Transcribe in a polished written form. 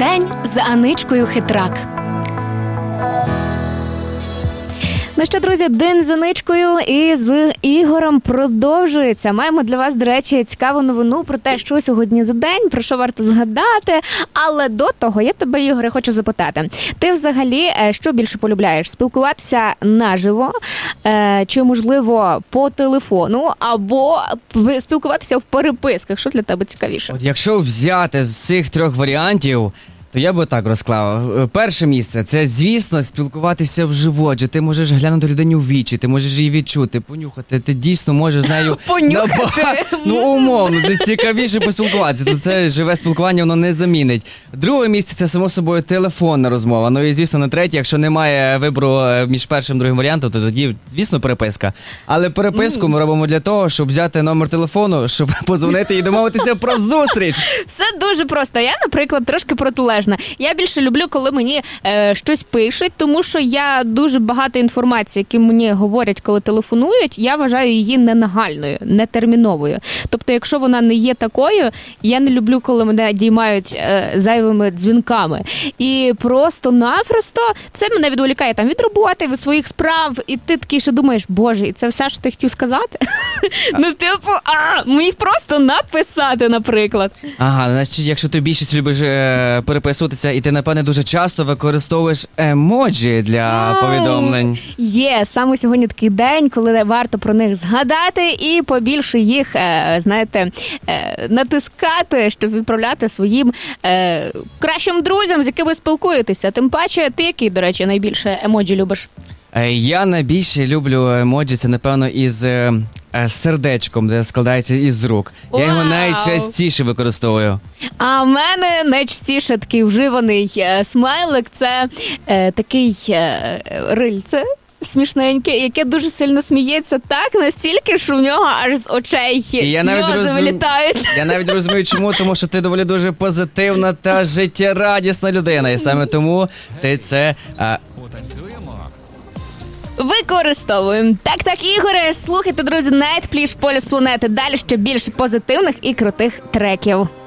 День з Аничкою Хитрак. Ну що, друзі, день з Аничкою і з Ігорем продовжується. Маємо для вас, до речі, цікаву новину про те, що сьогодні за день, про що варто згадати. Але до того я тебе, Ігоре, хочу запитати. Ти взагалі що більше полюбляєш? Спілкуватися наживо, чи, можливо, по телефону, або спілкуватися в переписках? Що для тебе цікавіше? От якщо взяти з цих трьох варіантів, то я би так розклав. Перше місце – це, звісно, спілкуватися вживу, адже ти можеш глянути людині в вічі, ти можеш її відчути, понюхати, ти дійсно можеш з нею... Понюхати? Умовно, це цікавіше поспілкуватися, то це живе спілкування, воно не замінить. Друге місце – це, само собою, телефонна розмова. Ну і, звісно, на третє, якщо немає вибору між першим і другим варіантом, то тоді, звісно, переписка. Але переписку ми робимо для того, щоб взяти номер телефону, щоб подзвонити і домовитися про зустріч. Все дуже просто. Я, наприклад, трошки протилежна. Я більше люблю, коли мені щось пишуть, тому що я дуже багато інформації, які мені говорять, коли телефонують, я вважаю її ненагальною, нетерміновою. Тобто, якщо вона не є такою, я не люблю, коли мене діймають зайвими дзвінками. І просто-напросто це мене відволікає там від роботи, від своїх справ, і ти такий, що думаєш, боже, і це все, що ти хотів сказати? Ну, типу, міг просто написати, наприклад. Ага, значить, якщо ти більшість любиш переписуватися, і ти, напевне, дуже часто використовуєш емоджі для повідомлень. Є, саме сьогодні такий день, коли варто про них згадати і побільше їх, знаєте, натискати, щоб відправляти своїм кращим друзям, з якими спілкуєтеся. Тим паче, ти який, до речі, найбільше емоджі любиш? Я найбільше люблю емоджі, це, напевно, із сердечком, де складається із рук. Я його найчастіше використовую. А в мене найчастіше такий вживаний смайлик, це такий рильце смішненьке, яке дуже сильно сміється так, настільки, що в нього аж з очей сльози вилітають. Я навіть розумію, чому, тому що ти доволі дуже позитивна та життєрадісна людина, і саме тому ти це... використовуємо. Так, Ігоре, слухайте, друзі, Nightplay, Полюс планети. Далі ще більше позитивних і крутих треків.